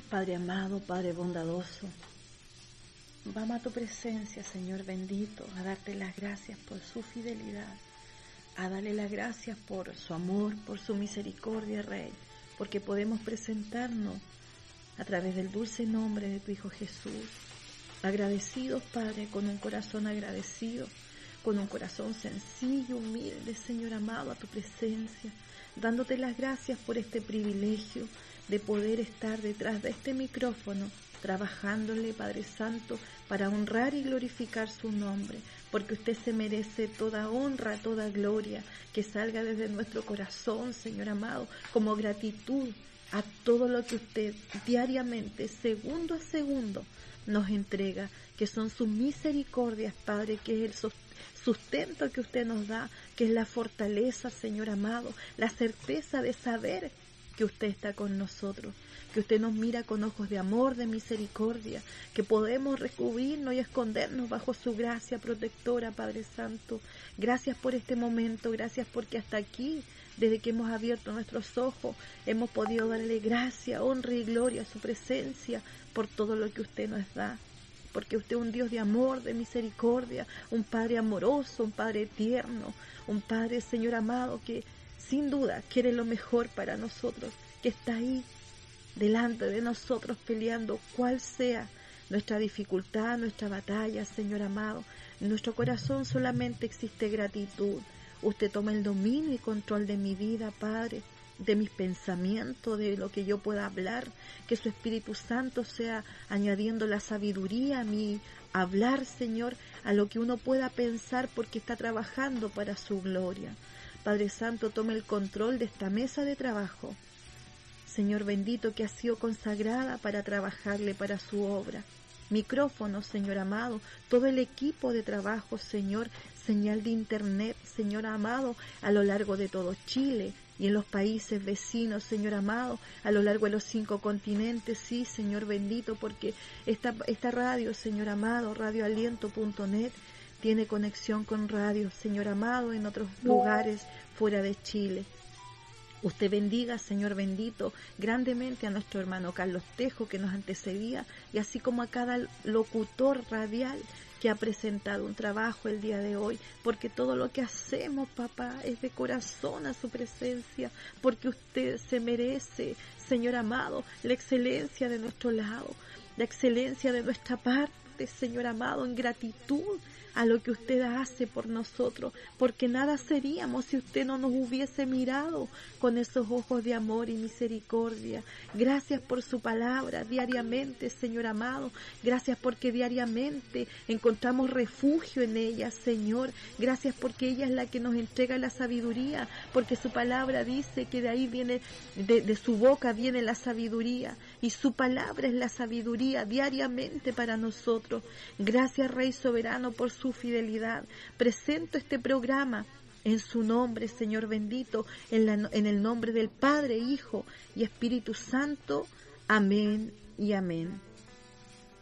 Padre amado, Padre bondadoso, vamos a tu presencia, Señor bendito, a darte las gracias por su fidelidad, a darle las gracias por su amor, por su misericordia, Rey, porque podemos presentarnos a través del dulce nombre de tu Hijo Jesús, agradecidos, Padre, con un corazón agradecido, con un corazón sencillo, humilde, Señor amado, a tu presencia, dándote las gracias por este privilegio de poder estar detrás de este micrófono, trabajándole, Padre Santo, para honrar y glorificar su nombre, porque usted se merece toda honra, toda gloria, que salga desde nuestro corazón, Señor amado, como gratitud a todo lo que usted diariamente, segundo a segundo, nos entrega, que son sus misericordias, Padre, que es el sustento que usted nos da, que es la fortaleza, Señor amado, la certeza de saber que usted está con nosotros, que usted nos mira con ojos de amor, de misericordia, que podemos recubrirnos y escondernos bajo su gracia protectora, Padre Santo. Gracias por este momento, gracias porque hasta aquí, desde que hemos abierto nuestros ojos, hemos podido darle gracia, honra y gloria a su presencia por todo lo que usted nos da. Porque usted es un Dios de amor, de misericordia, un Padre amoroso, un Padre tierno, un Padre, Señor amado, que sin duda quiere lo mejor para nosotros, que está ahí delante de nosotros peleando cual sea nuestra dificultad, nuestra batalla, Señor amado. En nuestro corazón solamente existe gratitud. Usted toma el dominio y control de mi vida, Padre, de mis pensamientos, de lo que yo pueda hablar, que su Espíritu Santo sea añadiendo la sabiduría a mi hablar, Señor, a lo que uno pueda pensar, porque está trabajando para su gloria. Padre Santo, tome el control de esta mesa de trabajo, Señor bendito, que ha sido consagrada para trabajarle para su obra. Micrófonos, Señor amado, todo el equipo de trabajo, Señor, señal de internet, Señor amado, a lo largo de todo Chile y en los países vecinos, Señor amado, a lo largo de los 5 continentes, sí, Señor bendito, porque esta radio, Señor amado, radioaliento.net, tiene conexión con radio, Señor amado, en otros lugares fuera de Chile. Usted bendiga, Señor bendito, grandemente a nuestro hermano Carlos Tejo, que nos antecedía, y así como a cada locutor radial que ha presentado un trabajo el día de hoy, porque todo lo que hacemos, papá, es de corazón a su presencia, porque usted se merece, Señor amado, la excelencia de nuestro lado, la excelencia de nuestra parte, Señor amado, en gratitud a lo que usted hace por nosotros, porque nada seríamos si usted no nos hubiese mirado con esos ojos de amor y misericordia. Gracias por su palabra diariamente, Señor amado. Gracias porque diariamente encontramos refugio en ella, Señor. Gracias porque ella es la que nos entrega la sabiduría, porque su palabra dice que de ahí viene, de su boca viene la sabiduría, y su palabra es la sabiduría diariamente para nosotros. Gracias, Rey soberano, por su fidelidad. Presento este programa en su nombre, Señor bendito, en el nombre del Padre, Hijo y Espíritu Santo. Amén y amén.